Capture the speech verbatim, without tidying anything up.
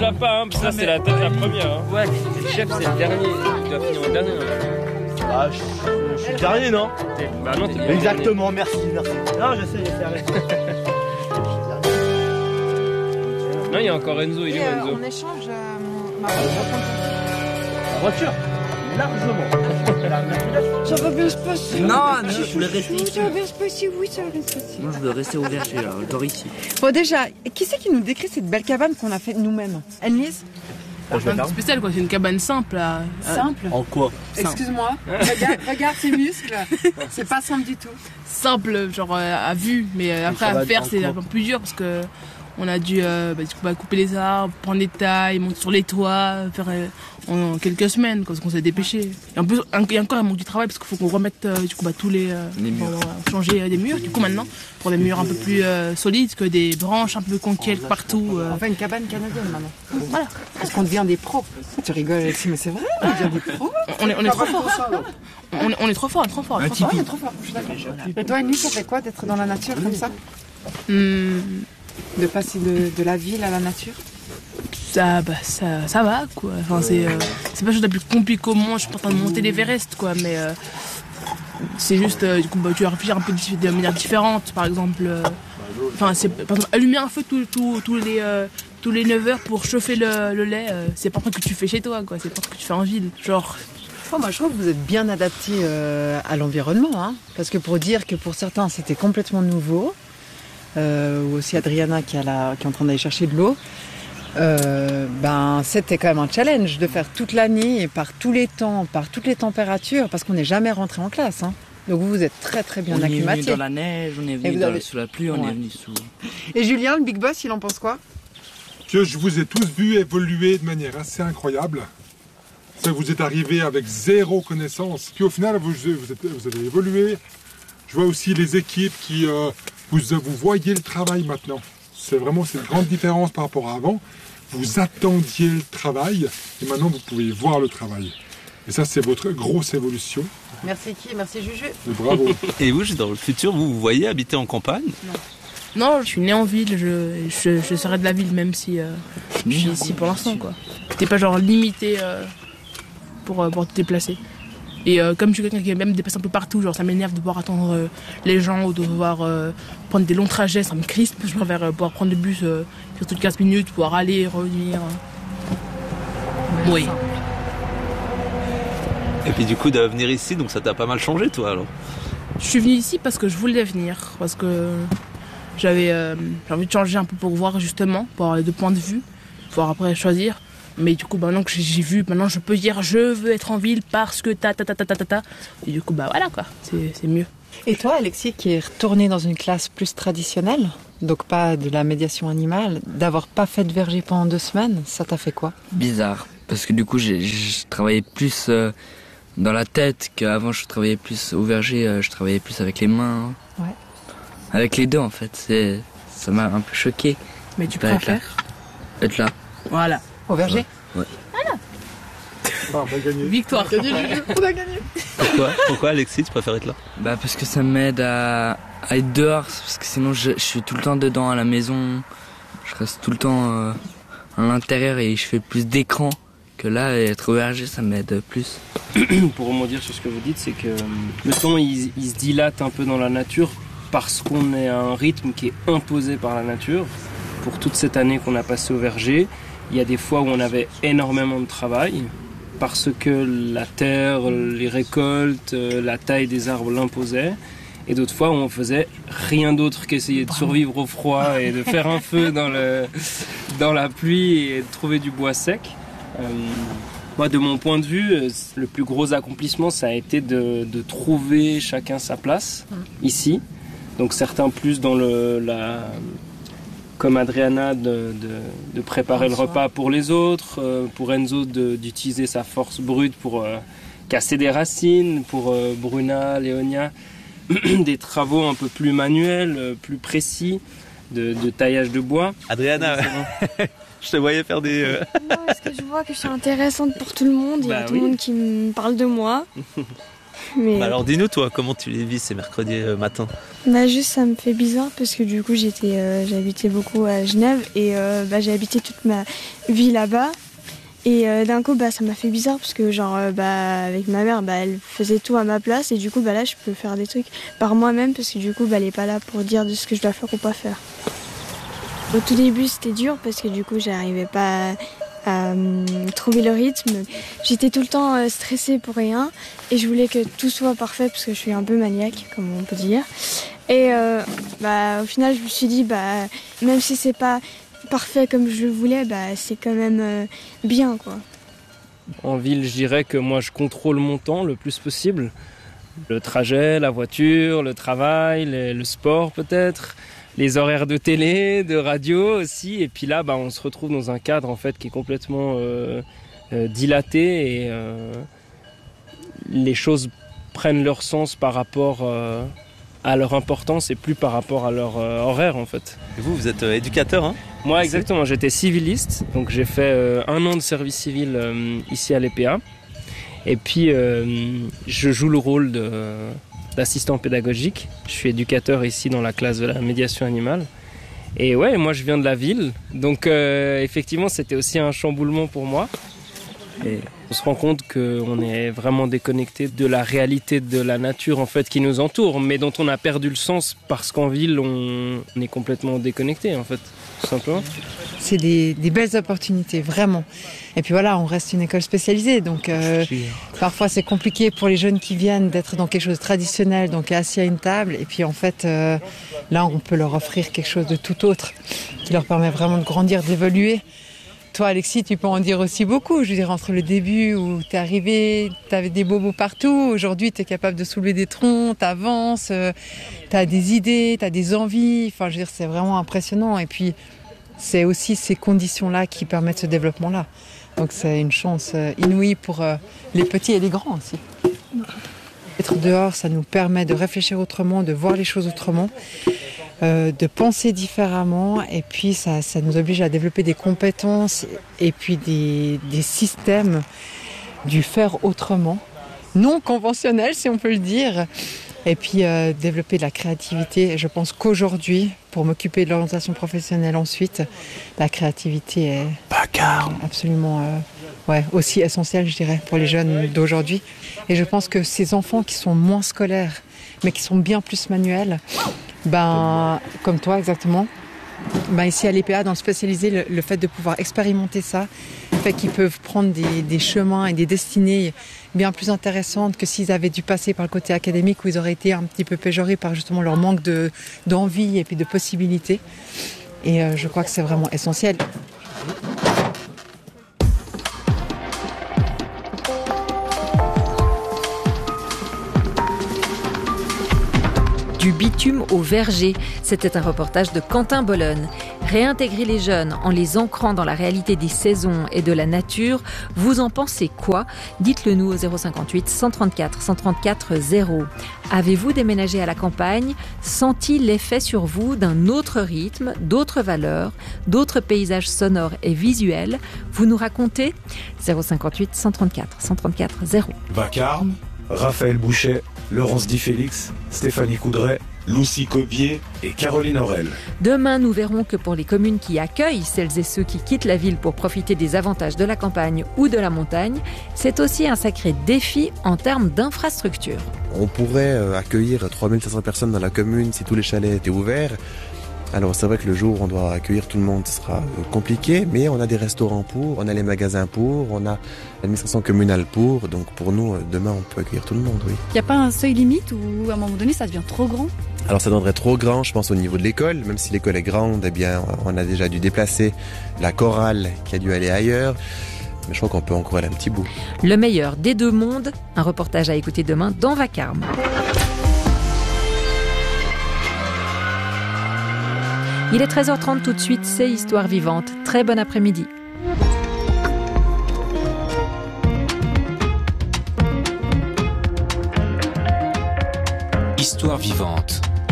la pas, hein, parce que là c'est la tête la première. Hein. Ouais, le chef c'est le dernier, tu dois finir en dernier. Hein. Ah, je, je suis le dernier, non? Bah non, t'es bien. Exactement, merci, merci. Non, je sais, je sais, arrête. Non, il y a encore Enzo, il est où euh, Enzo? On échange euh, ma voiture. La voiture, largement. Ça va bien se passer. Non, non, je voulais rester ici. Ça va bien se passer, oui, ça va bien se passer. Moi je veux rester au verger, là, je dors ici. Bon, déjà, qui c'est qui nous décrit cette belle cabane qu'on a faite nous-mêmes? Anne-Lise? C'est un peu spécial quoi, c'est une cabane simple. Là. Simple? En quoi? Excuse-moi, regarde, regarde ses muscles, c'est pas simple du tout. Simple, genre euh, à vue, mais euh, après à faire c'est un peu plus dur parce que on a dû euh, bah, du coup, bah, couper les arbres, prendre des tailles, monter sur les toits, faire euh, en quelques semaines parce qu'on s'est dépêché. Et en plus, il y a encore un manque du travail parce qu'il faut qu'on remette euh, du coup, bah, tous les, euh, les murs. pour, euh, changer euh, des murs du coup maintenant pour des murs un peu plus euh, solides que des branches un peu conquielles partout. Euh. Enfin, une cabane canadienne maintenant. Voilà. Parce qu'on devient des pros. Tu rigoles Alexis, mais c'est vrai, on devient des pros. On est, on est trop fort. On est, on est trop fort, on est trop fort. On est trop fort. On est trop fort, je suis d'accord. Et toi, Annie, ça fait quoi d'être dans la nature comme ça? Hum, De passer de, de la ville à la nature? ça, bah, ça, ça va quoi. Enfin, c'est, euh, c'est pas chose la plus compliquée au monde. Je suis pas en train de monter l'Everest quoi, mais euh, c'est juste, euh, du coup, bah, tu vas réfléchir un peu de manière différente. Par exemple, euh, enfin, c'est, par exemple, allumer un feu tous tout, tout les, euh, tous les neuf heures pour chauffer le, le lait, euh, c'est pas un truc que tu fais chez toi quoi. C'est pas un truc que tu fais en ville. Genre. Oh, moi, je trouve que vous êtes bien adapté euh, à l'environnement, hein, parce que pour dire que pour certains c'était complètement nouveau, euh, ou aussi Adriana qui, a la, qui est en train d'aller chercher de l'eau, euh, ben c'était quand même un challenge de faire toute l'année et par tous les temps, par toutes les températures, parce qu'on n'est jamais rentré en classe. Hein. Donc vous, vous êtes très très bien on acclimaté. On est venu dans la neige, on est venu dans, avez... sous la pluie, on ouais. est venu sous... Et Julien, le Big Boss, il en pense quoi? Que je vous ai tous vus évoluer de manière assez incroyable. C'est que vous êtes arrivés avec zéro connaissance. Puis au final, vous, vous, êtes, vous avez évolué. Je vois aussi les équipes qui... Euh, vous, vous voyez le travail maintenant. C'est vraiment c'est une grande différence par rapport à avant. Vous attendiez le travail et maintenant vous pouvez voir le travail. Et ça, c'est votre grosse évolution. Merci qui? Merci Juju. Et bravo. Et vous, dans le futur, vous vous voyez habiter en campagne? Non. Non, je suis né en ville, je, je, je serai de la ville même si euh, je suis ici pour l'instant quoi. T'es pas genre limité euh, pour, pour te déplacer. Et euh, comme je suis quelqu'un qui aime même déplacer un peu partout, genre ça m'énerve de devoir attendre euh, les gens ou de devoir euh, prendre des longs trajets, ça me crispe. Je préfère euh, pouvoir prendre le bus euh, sur toutes quinze minutes, pouvoir aller et revenir. Oui. Et puis du coup de venir ici, donc ça t'a pas mal changé toi alors? Je suis venue ici parce que je voulais venir, parce que j'avais euh, j'ai envie de changer un peu pour voir justement, pour avoir les deux points de vue, pouvoir après choisir. Mais du coup, bah, maintenant que j'ai vu, maintenant je peux dire je veux être en ville parce que ta ta ta ta ta ta ta. Et du coup, bah voilà quoi, c'est, c'est mieux. Et toi, Alexis, qui est retourné dans une classe plus traditionnelle, donc pas de la médiation animale, d'avoir pas fait de verger pendant deux semaines, ça t'a fait quoi? Bizarre, parce que du coup, j'ai, je travaillais plus euh, dans la tête qu'avant. Je travaillais plus au verger, euh, je travaillais plus avec les mains. Ouais. Avec les deux en fait, c'est, ça m'a un peu choqué. Mais tu préfères être là. Voilà. Au verger? Ouais. ouais. Voilà. Ah, on a gagné. Victoire. On a gagné, Juju. On a gagné. Pourquoi, Pourquoi Alexis, tu préfères être là? Bah parce que ça m'aide à, à être dehors, parce que sinon je, je suis tout le temps dedans à la maison. Je reste tout le temps euh, à l'intérieur et je fais plus d'écran. Que là, être au verger, ça m'aide plus. Pour rebondir sur ce que vous dites, c'est que le temps il, il se dilate un peu dans la nature parce qu'on est à un rythme qui est imposé par la nature. Pour toute cette année qu'on a passée au verger, il y a des fois où on avait énormément de travail parce que la terre, les récoltes, la taille des arbres l'imposaient. Et d'autres fois où on faisait rien d'autre qu'essayer de survivre au froid et de faire un feu dans, le, dans la pluie et de trouver du bois sec. Euh, moi, de mon point de vue, le plus gros accomplissement, ça a été de, de trouver chacun sa place ici. Donc certains plus dans le, la, comme Adriana, de, de, de préparer le repas pour les autres, euh, pour Enzo de, d'utiliser sa force brute pour euh, casser des racines, pour euh, Bruna, Léonia, des travaux un peu plus manuels, plus précis, de, de taillage de bois. Adriana, je te voyais faire des... Euh... Non, parce que je vois que je suis intéressante pour tout le monde, il y a bah tout oui. le monde qui me parle de moi. Mais Bah alors dis-nous toi, comment tu les vis ces mercredis euh, matins? bah juste ça me fait bizarre parce que du coup j'étais, euh, j'ai habité beaucoup à Genève et euh, bah, j'ai habité toute ma vie là-bas. Et euh, d'un coup bah ça m'a fait bizarre parce que genre euh, bah avec ma mère bah elle faisait tout à ma place et du coup bah là je peux faire des trucs par moi-même parce que du coup bah elle est pas là pour dire de ce que je dois faire ou pas faire. Au tout début c'était dur parce que du coup j'arrivais pas à, à euh, trouver le rythme. J'étais tout le temps euh, stressée pour rien et je voulais que tout soit parfait parce que je suis un peu maniaque comme on peut dire. Et euh, bah au final je me suis dit bah même si c'est pas parfait comme je le voulais, bah, c'est quand même euh, bien quoi. En ville, je dirais que moi je contrôle mon temps le plus possible. Le trajet, la voiture, le travail, les, le sport peut-être, les horaires de télé, de radio aussi. Et puis là, bah, on se retrouve dans un cadre en fait qui est complètement euh, euh, dilaté et euh, les choses prennent leur sens par rapport euh, à leur importance et plus par rapport à leur euh, horaire en fait. Et vous, vous êtes euh, éducateur, hein? Moi exactement, j'étais civiliste, donc j'ai fait euh, un an de service civil euh, ici à l'E P A. Et puis euh, je joue le rôle de, d'assistant pédagogique. Je suis éducateur ici dans la classe de la médiation animale. Et ouais, moi je viens de la ville, donc euh, effectivement c'était aussi un chamboulement pour moi. Et on se rend compte qu'on est vraiment déconnecté de la réalité de la nature en fait qui nous entoure, mais dont on a perdu le sens parce qu'en ville on, on est complètement déconnecté en fait, tout simplement. C'est des, des belles opportunités, vraiment. Et puis voilà, on reste une école spécialisée, donc euh, parfois c'est compliqué pour les jeunes qui viennent d'être dans quelque chose de traditionnel, donc assis à une table, et puis en fait euh, là on peut leur offrir quelque chose de tout autre, qui leur permet vraiment de grandir, d'évoluer. Toi, Alexis, tu peux en dire aussi beaucoup. Je veux dire, entre le début où t'es arrivé, t'avais des bobos partout. Aujourd'hui, t'es capable de soulever des troncs, t'avances, euh, t'as des idées, t'as des envies. Enfin, je veux dire, c'est vraiment impressionnant. Et puis, c'est aussi ces conditions-là qui permettent ce développement-là. Donc, c'est une chance euh, inouïe pour euh, les petits et les grands aussi. Être dehors, ça nous permet de réfléchir autrement, de voir les choses autrement. Euh, de penser différemment et puis ça, ça nous oblige à développer des compétences et puis des, des systèmes du faire autrement, non conventionnel si on peut le dire, et puis euh, développer de la créativité. Et je pense qu'aujourd'hui, pour m'occuper de l'orientation professionnelle ensuite, la créativité est absolument euh, ouais, aussi essentielle, je dirais, pour les jeunes d'aujourd'hui. Et je pense que ces enfants qui sont moins scolaires, mais qui sont bien plus manuels, ben, comme toi exactement, ben, ici à l'E P A, dans le spécialisé, le, le fait de pouvoir expérimenter ça, fait qu'ils peuvent prendre des, des chemins et des destinées bien plus intéressantes que s'ils avaient dû passer par le côté académique où ils auraient été un petit peu péjorés par justement leur manque de, d'envie et puis de possibilités. Et euh, je crois que c'est vraiment essentiel. Du bitume au verger, c'était un reportage de Quentin Bologne. Réintégrer les jeunes en les ancrant dans la réalité des saisons et de la nature, vous en pensez quoi? Dites-le nous au zéro cinquante-huit cent trente-quatre cent trente-quatre zéro. Avez-vous déménagé à la campagne, senti l'effet sur vous d'un autre rythme, d'autres valeurs, d'autres paysages sonores et visuels? Vous nous racontez? zéro cinquante-huit cent trente-quatre cent trente-quatre zéro. Vacarme, Raphaël Bouchet, Laurence Di Félix, Stéphanie Coudray, Lucie Cobier et Caroline Aurel. Demain, nous verrons que pour les communes qui accueillent celles et ceux qui quittent la ville pour profiter des avantages de la campagne ou de la montagne, c'est aussi un sacré défi en termes d'infrastructure. On pourrait accueillir trois mille cinq cents personnes dans la commune si tous les chalets étaient ouverts. Alors c'est vrai que le jour où on doit accueillir tout le monde, ce sera compliqué, mais on a des restaurants pour, on a les magasins pour, on a l'administration communale pour, donc pour nous, demain, on peut accueillir tout le monde, oui. Il n'y a pas un seuil limite où à un moment donné ça devient trop grand? Alors ça deviendrait trop grand, je pense, au niveau de l'école. Même si l'école est grande, eh bien, on a déjà dû déplacer la chorale qui a dû aller ailleurs. Mais je crois qu'on peut encore aller un petit bout. Le meilleur des deux mondes, un reportage à écouter demain dans Vacarme. Il est treize heures trente tout de suite, c'est Histoire vivante. Très bon après-midi. Histoire vivante.